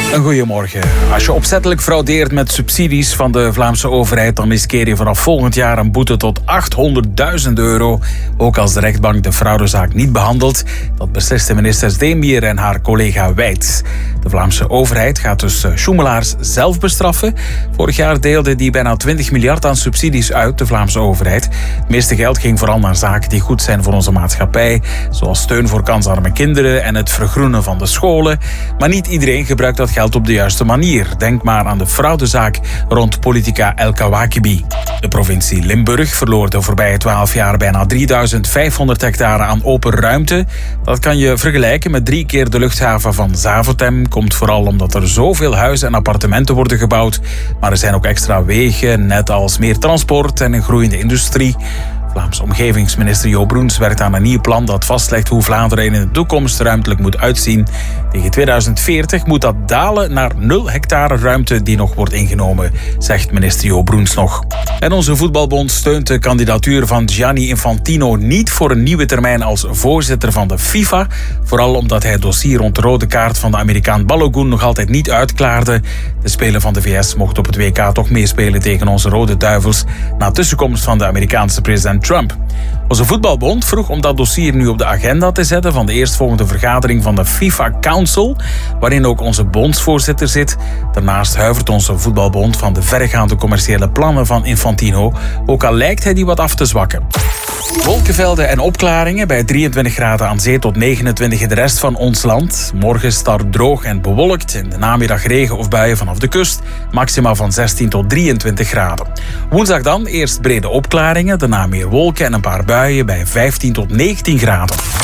Een goeiemorgen. Als je opzettelijk fraudeert met subsidies van de Vlaamse overheid, dan riskeer je vanaf volgend jaar een boete tot €800.000. Ook als de rechtbank de fraudezaak niet behandelt. Dat besliste minister Steenbier en haar collega Wijts. De Vlaamse overheid gaat dus sjoemelaars zelf bestraffen. Vorig jaar deelde die bijna 20 miljard aan subsidies uit, de Vlaamse overheid. Het meeste geld ging vooral naar zaken die goed zijn voor onze maatschappij, zoals steun voor kansarme kinderen en het vergroenen van de scholen. Maar niet iedereen gebruikt dat geld op de juiste manier. Denk maar aan de fraudezaak rond politica El Kawakibi. De provincie Limburg verloor de voorbije 12 jaar bijna 3500 hectare aan open ruimte. Dat kan je vergelijken met 3 keer de luchthaven van Zaventem. Komt vooral omdat er zoveel huizen en appartementen worden gebouwd. Maar er zijn ook extra wegen, net als meer transport en een groeiende industrie. Vlaams omgevingsminister Jo Broens werkt aan een nieuw plan dat vastlegt hoe Vlaanderen in de toekomst ruimtelijk moet uitzien. Tegen 2040 moet dat dalen naar 0 hectare ruimte die nog wordt ingenomen, zegt minister Jo Broens nog. En onze voetbalbond steunt de kandidatuur van Gianni Infantino niet voor een nieuwe termijn als voorzitter van de FIFA. Vooral omdat hij het dossier rond de rode kaart van de Amerikaan Balogun nog altijd niet uitklaarde. De speler van de VS mocht op het WK toch meespelen tegen onze Rode Duivels na tussenkomst van de Amerikaanse president Trump. Onze voetbalbond vroeg om dat dossier nu op de agenda te zetten van de eerstvolgende vergadering van de FIFA Council, waarin ook onze bondsvoorzitter zit. Daarnaast huivert onze voetbalbond van de verregaande commerciële plannen van Infantino, ook al lijkt hij die wat af te zwakken. Wolkenvelden en opklaringen bij 23 graden aan zee tot 29 in de rest van ons land. Morgen start droog en bewolkt. In de namiddag regen of buien vanaf de kust. Maxima van 16 tot 23 graden. Woensdag dan eerst brede opklaringen, daarna meer wolken en een paar buien bij 15 tot 19 graden.